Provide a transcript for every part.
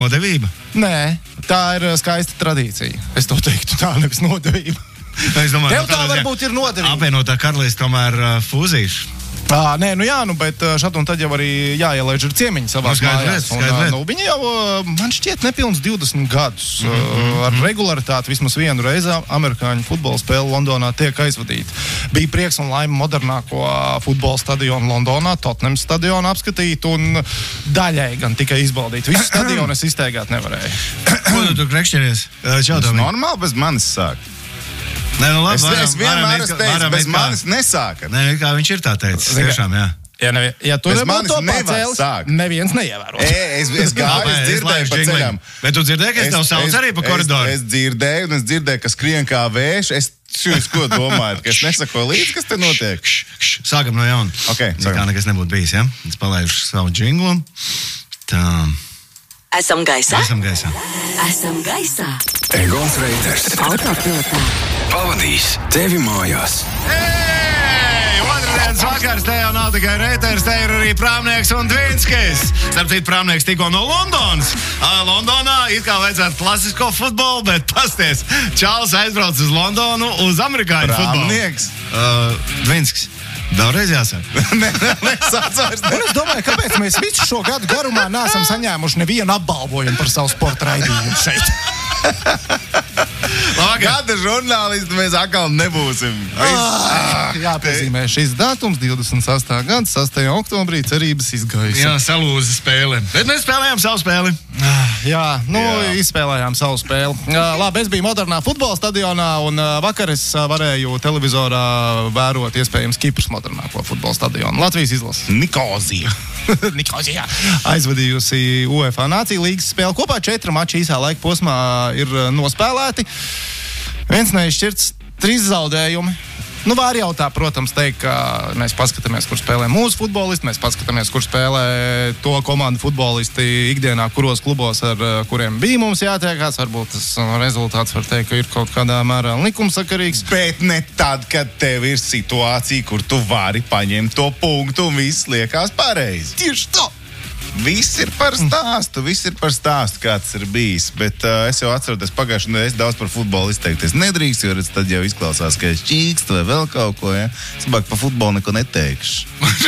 Nodevība? Nē, tā ir skaista tradīcija. Es to teiktu, tā nevis nodevība. Es domāju, Tev tā varbūt ir nodevība. Apvienotā karalīste tomēr fūzīša. Nē, bet šad un tad jau arī jāielaiž ir ciemiņi savās mājās. Viņi jau, man šķiet, nepilns 20 gadus ar regularitāti vismaz vienu reizi amerikāņu futbola spēle Londonā tiek aizvadīta. Bija prieks un laime modernāko futbola stadionu Londonā, Tottenham stadionu apskatīt un daļai gan tikai izbaudīt. Visu stadionu es izteigāt nevarēju. Ko tu krekšķeries? Tas normāli bez manis sāk. Nē, nu labi, es vienmēr esmu teicis, bez manis nesākat. Nē, kā viņš ir tā teicis, tiešām, jā. Ja tu nebūtu to pacēlis, sāk. neviens neievēro. Es gāju, es dzirdēju pa ceļam. Bet tu dzirdēji, ka es tev sauc arī pa koridoru? Es dzirdēju, ka skrien kā vējš. Jūs ko domājat, ka es nesakoju līdzi, kas te notiek? Sākam no jauna. Okay, kā nekas nebūtu bijis, ja? Es palaišu savu džinglu. Tā. Esam gaisā. Esam gaisā. Egons Reiters. Autopilotā. Pavadīs tevi mājās. Otradienas vakars, te jau nav tikai Reiters, te ir arī Prāmnieks un Dvinskis. Starp citu, Prāmnieks tikko no Londonas. Londonā it kā vajadzētu klasisko futbolu, bet pasties, Čāls aizbrauc uz Londonu uz amerikāņu futbolu. Prāmnieks. Dvinskis. Daudzreiz jāsaka. Es domāju, kāpēc mēs visu šo gadu garumā neesam saņēmuši nevienu apbalvojumu par savu sporta raidījumu šeit. Gada žurnālisti mēs atkal nebūsim. Jāpiezīmē šis datums 28. gada 6. oktobrī cerības izgaisa. Jā, salūza spēle. Bet mēs spēlējām savu spēli. Izspēlējām savu spēli. Labi, es biju modernā futbola stadionā un vakar es varēju televizorā vērot iespējams Kipras modernāko futbola stadionu. Latvijas izlase. Nikozija. Aizvadījusi UEFA Nāciju līgas spēli. Kopā 4 mači īsā laika posmā ir nospēlēti. Viens neizšķirts, 3 zaudējumi. Var jau tā, protams, teikt, ka mēs paskatāmies, kur spēlē mūsu futbolisti, mēs paskatāmies, kur spēlē to komandu futbolisti ikdienā, kuros klubos, ar kuriem bija mums jātiekās. Varbūt tas rezultāts var teikt, ka ir kaut kādā mērā likumsakarīgs. Bet ne tad, kad tev ir situācija, kur tu vari paņemt to punktu un viss liekas pareizi. Tieši tā! Viss ir par stāstu, kāds ir bijis. Bet es jau atceros, pagājušajā nedēļā es daudz par futbolu izteikties nedrīkst, jo tad jau izklausās, ka es čīkstu vai vēl kaut ko. Ja? Es labāk par futbolu neko neteikšu.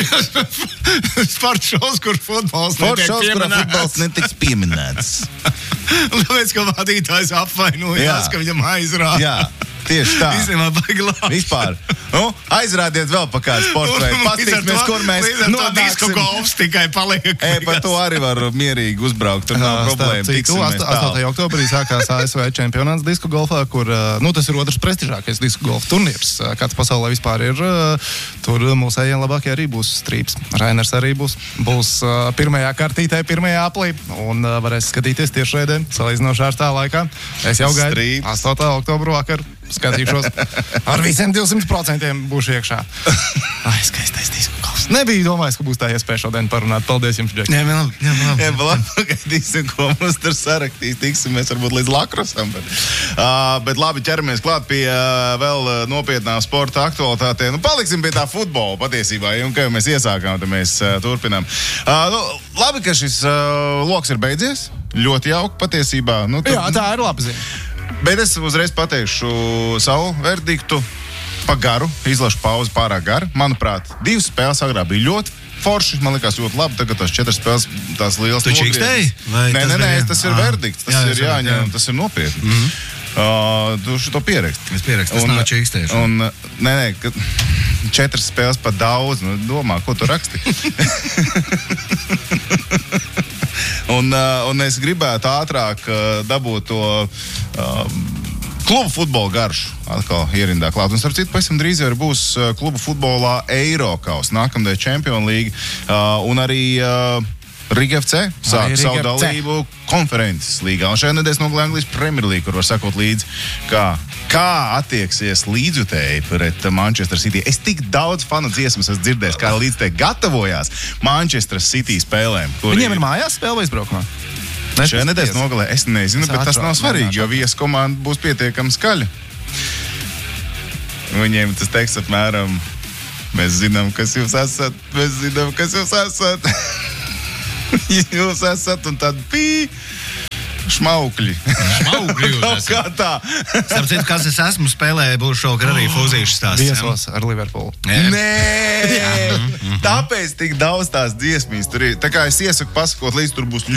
Sports šovs, kur futbols netiks pieminēts. Tāpēc, ka vadītājs apvainojās, ka viņam aizrāda. Jā. Tieši tā. Īstenībā baigi labi. Vispār. Aizrādiet vēl pa kādu sportu veidu. Paskatīsimies, kur mēs nonāksim. Disku golfs tikai paliek. Par to arī var mierīgi uzbraukt. Tur nav problēma. 8. oktobrī sākās ASV čempionāts disku golfā, kur, tas ir otrs prestižākais disku golfa turnīrs, kāds pasaulē vispār ir. Tur mūsējiem labākie arī būs strīps. Rainers arī būs pirmajā kartītē, pirmajā aplī. Un varēs skatīties tiešraidē, salīdzinoši ārstā laikā. Es jau gaidu 8. oktobru vakar. Skatīšos. Ar visiem 200% būšu iekšā. Skaistais disku golfs. Nebija domājis, ka būs tā iespēja šodien parunāt. Paldies jums, Džek. Jā, labi. Pagaidīsim, ko mums tur sarakstīs. Tiksimies varbūt līdz Lakrosam. Bet labi, ķeramies klāt pie vēl nopietnām sporta aktualitātēm. Paliksim pie tā futbola patiesībā. Un kā jau mēs iesākām, tad mēs turpinām. Labi, ka šis loks ir beidzies. Ļoti jauki patiesībā. Jā, tā ir laba ziņa. Bet es uzreiz pateikšu savu verdiktu pa garu. Izlašu pauzi pārāk garu. Manuprāt, 2 spēles agrāk bija ļoti forši. Man likās ļoti labi. Tagad tās 4 spēles tās lielas nogrieztas. Tu čīkstēji? Nē, tas ir verdikts. Tas ir jāņem, tas ir nopietni. Tu šo pieraksti. Es pierakstu, tas nav čīkstējuši. Nē, 4 spēles pa daudz. Domā, ko tu raksti? Un es gribētu ātrāk dabūt to klubu futbola garšu atkal ierindā klāt. Un starp citu, pavisam drīz jau būs klubu futbolā Eirokaus, nākamdēļ Champions League, un arī Riga FC sāk savu dalību konferences līgā. Un šajā nedēļas nogalē Anglijas Premier League, kur var sakot līdzi, kā attieksies līdzjutēji pret Manchester City. Es tik daudz fanu dziesmas esmu dzirdējis, kā līdzjutēji gatavojās Manchester City spēlēm. Viņiem ir mājās spēle vai izbraukumā? Šajā nedēļas nogalē es nezinu, bet tas nav svarīgi, jo vies komanda būs pietiekami skaļa. Viņiem tas teiks apmēram: mēs zinām, kas jūs esat, jūs esat, un tad Šmaukļi. Šmaukļi. Kā tā? Starp citu, kas es esmu spēlēju, būs šokar arī fūzīšu stāsts. Viesos ar Liverpoolu. Nē! Tāpēc tik daudz tās dziesmīs tur ir. Tā kā es iesaku pasakot, līdz tur būs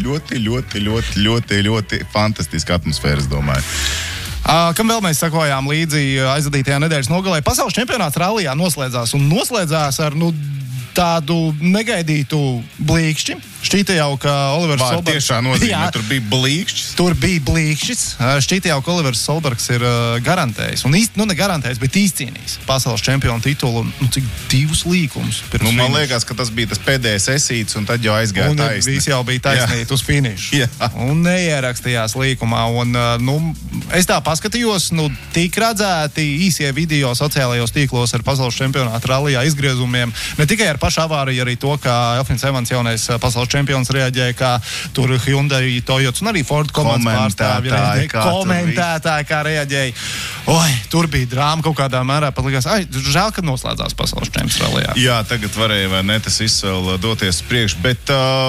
ļoti fantastiska atmosfēra, es domāju. Kam vēl mēs sakojām līdzi aizvadītajā nedēļas nogalē? Pasaules čempionāts rallijā noslēdzās ar tādu negaidītu blīkšķi. Šķīta jau, ka Olivers Solbergs... Tiešā nozīmē, tur bija blīkšķis. Tur bija blīkšķis. Šķīta jau, ka Olivers Solbergs ir garantējis. Un ne garantējis, bet izcīnījis pasaules čempionu titulu. Cik 2 līkumus. Man liekas, ka tas bija tas pēdējais esīts, un tad jau aizgāja taisni. Un viss jau bija taisnīt uz finišu. Un neierakstījās līkumā. Un, es tā paskatījos, tik redzēti īsie video sociālajos tīklos ar pasaules čempionātu rallijā izgriezumiem. Ne tikai ar pašu avāriju, arī to, kā Elfins Evans, jaunais pasaules čempions, reaģēja, kā tur Hyundai, Toyotas un arī Ford komandas pārstāvji komentētāji, kā reaģēja. Tur bija drāma kaut kādā mērā, pat likās, žēl, kad noslēdzās pasaules čempions rallijā. Jā, tagad varēja vai ne tas viss vēl doties priekš, bet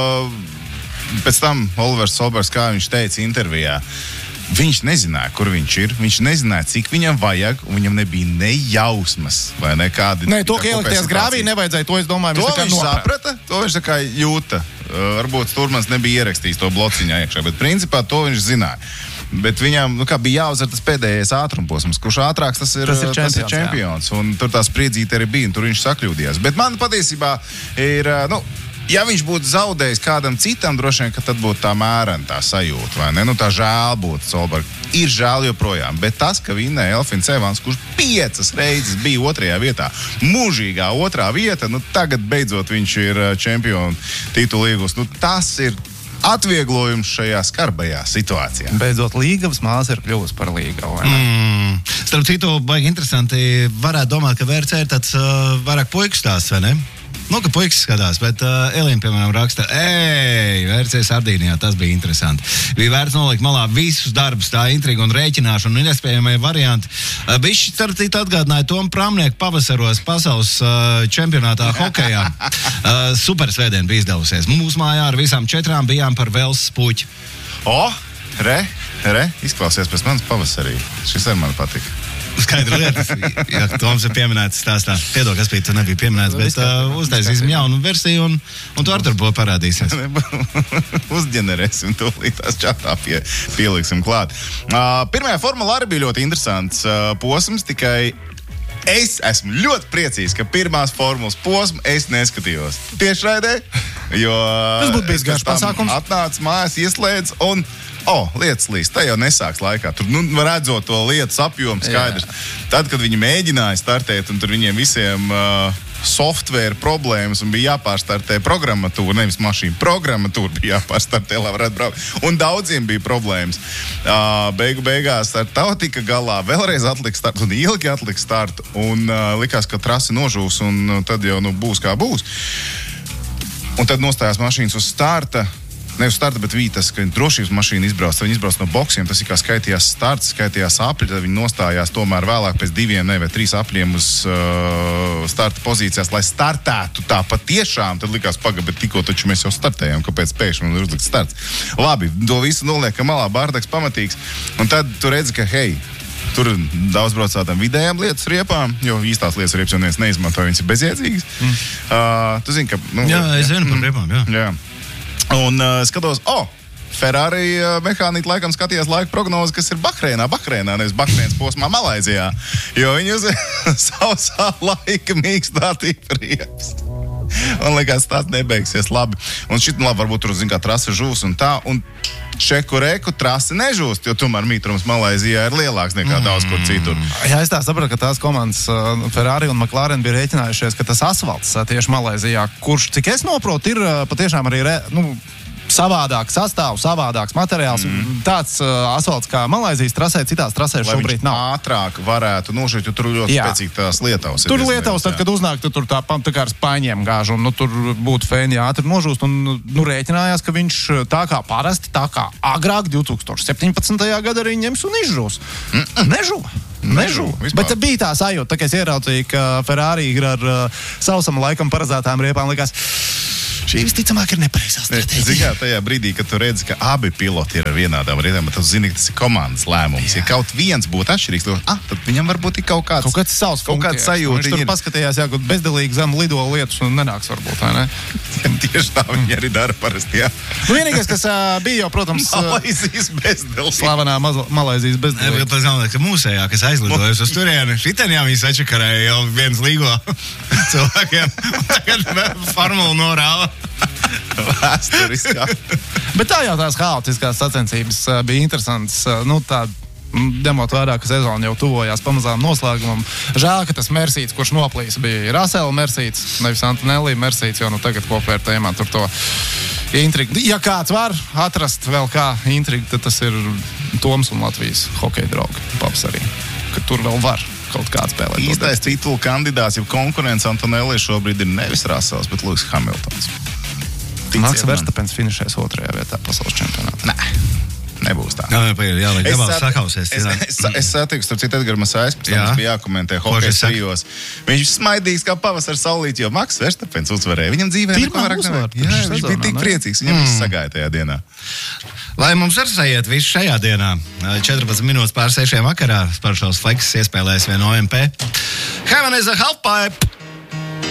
pēc tam Olivers Solbergs, kā viņš teica intervijā, viņš nezināja, kur viņš ir, viņš nezināja, cik viņam vajag, un viņam nebija ne jausmas, vai ne kādi... Nē, to, ka ielikties grāvī nevajadzēja, to es domāju, to viņš saprata, to viņš tā kā jūta. Varbūt Sturmans nebija ierakstījis to blociņā iekšā, bet principā to viņš zināja. Bet viņam, bija jāuzvar tas pēdējais ātrumposms, kurš ātrāks, tas ir čempions. Un tur tā spriedzīte arī bija, un tur viņš sakļūdījās. Bet man patiesībā ir, ja viņš būtu zaudējis kādam citam, droši vien, ka tad būtu tā mērena tā sajūta, vai ne? Tā žēl būtu Solberg. Ir žēl joprojām, bet tas, ka vinnēja Elfins Evans, kurš 5 reizes bija 2. vietā, mūžīgā 2. vieta, tagad beidzot viņš ir čempionu titulu iegūst. Tas ir atvieglojums šajā skarbajā situācijā. Beidzot, līgavas māsa ir kļuvusi par līgavu. Starp citu, baigi interesanti, varētu domāt, ka VRC ir tāds vairāk puiku stāsts, vai ne? Ka puikas skatās, bet Elīna, piemēram, raksta, VRC Sardīnijā, tas bija interesanti. Bija vērts nolikt malā visus darbus, tā intriga un rēķināšana un nespējamie varianti. Bišķi, starp citu, atgādināja Tomu Pramnieku pavasaros pasaules čempionātā hokejā. Super svētdien bija izdevusies. Mūsu mājā ar visām 4 bijām par Velsas puķi. Izklausies pēc manas pavasarī. Šis arī man patika. Skaidra lieta. Jā, Toms ir pieminēts stāstā. Piedod, kas bija, tu nebija pieminēts, bet uztaisīsim jaunu versiju un tu ar tur parādīsies. Uzģenerēsim to līdz tās čatā pieliksim klāt. Pirmajā formula arī bija ļoti interesants posms, tikai es esmu ļoti priecīgs, ka pirmās formulas posmu es neskatījos tiešraidē, jo tas būtu bijis garš pasākums. Atnāca mājās, ieslēdz un lietas līdz, tā jau nesāks laikā. Tur, redzot to lietas apjomu skaidrs. Tad, kad viņi mēģināja startēt, un tur viņiem visiem software problēmas, un bija jāpārstartē programmatūra, nevis mašīna, programmatūra bija jāpārstartē, lai varētu braukt. Un daudziem bija problēmas. Beigās ar tā tika galā, vēlreiz atlika startu, un ilgi atlika startu, un likās, ka trasi nožūs, un tad jau būs kā būs. Un tad nostājās mašīnas uz starta, ne uz starta, bet tas, ka drošības mašīna izbrauc, viņi izbrauc no boksiem, tas ir kā skaitījās starts, skaitījās apļi, tad viņi nostājās tomēr vēlāk pēc 2 vai 3 apļiem uz starta pozīcijās, lai startētu tā patiešām, tad likās bet tikko taču mēs jau startējām, kāpēc pēkšņi man ir uzlikt starts. Labi, to visu noliekam malā, bārdaks pamatīgs, un tad tu redzi, ka tur daudz brauc tādām vidējām lietas riepām, jo īstās lietas riepas jau neviens neizmanto, viņas ir bezjēdzīgas. Tu zini, ka... Jā, es zinu par riepām, jā. Un skatos, Ferrari mehāniķi laikam skatījās laika prognozi, kas ir Bahreinā, nevis Bahreinas posmā Malaizijā, jo viņi uz sausā laika mīkstāt riepas. Man liekas, tas nebeigsies labi. Un šit, varbūt tur, kā trasa žūs un tā, un Čeku trasi nežūst, jo tomēr mītrums Malaizijā ir lielāks nekā daudz kur citur. Jā, es tā saprotu, ka tās komandas Ferrari un McLaren bija rēķinājušies, ka tas asfalts tieši Malaizijā, kurš, cik es noprotu, ir patiešām arī savādāks sastāvs, savādāks materiāls. Tāds asfalts kā Malaizijas trasē, citās trasēs šobrīd nav. Lai viņš ātrāk varētu nošūt, jo tur ļoti spēcīgi tās Lietavas. Tur Lietavas, tad, kad uznāk, tad tur tā kā ar spaiņiem gāž, un tur būtu fēni ātri nožūst, un rēķinājās, ka viņš tā kā parasti, tā kā agrāk 2017. gadā arī ņems un izžūs. Nežuva. Bet bija tā sajūta, tā kā es ieraudzīju, ka Ferrari ir ar sausam laikam paredzētām riepām, likās, Šī visticamāk ir nepareizā stratēģija. Zini, tajā brīdī, kad tu redzi, ka abi piloti ir ar vienādām rietām, tad tu zini, ka tas ir komandas lēmums. Ja kaut viens būtu atšķirīgs, tad viņam varbūt ir kaut kāds savs kaut kāds sajūta. Viņš tur paskatījās, jā, kaut bezdelīgi zem lido lietus un nenāks varbūt, vai ne? Tieši tā viņi arī dara parasti, jā. Nu, vienīgais, kas bija jau, protams, Malaizijas bezdelīgi. slavenā Malaizijas bezdelīgi. Tas galvenais, ka mūsējā, kas aizlidojas uz turieni, šitien jau viņi sačakarēja jau viens līgo cilvēkiem. Tagad formula norāva. Vēsturiskā. Bet tā jau tās haotiskās sacensības bija interesants. Nu, tā demot vērā, ka sezona jau tuvojās pamazām noslēgumam. Žēl, ka tas Mersīts, kurš noplīs, bija Rasela Mersīts, nevis Antonelli Mersīts, jo nu tagad kopvērtējumā tur to intrigu. Ja kāds var atrast vēl kā intrigu, tad tas ir Toms un Latvijas hokeja draugi pavasarī, ka tur vēl var kaut kāds spēlēt. Īstais titulu kandidāts, ja konkurence Antonelli šobrīd ir nevis Rasels, bet Lewis Hamiltons. Maks Verstapens finišēs 2. vietā pasaules čempionātā. Nebūs tā. Jāliek gabals sakausies. Es satiku, starp citu, Edgars Masājs, pēc tam mums bija jākomentē hokejas trijos. Viņš smaidīgs kā pavasara saulīt, jo Maks Verstapens uzvarēja. Viņam dzīvē neko vairāk nevajag. Jā, viņš bija tik priecīgs. Viņam viss sagāja tajā dienā. Lai mums ir sajiet visu šajā dienā, 14 minūtes pār 6 vakarā, Sportšovs Flex iespēlēs vienu OMP. Heaven is a half pipe!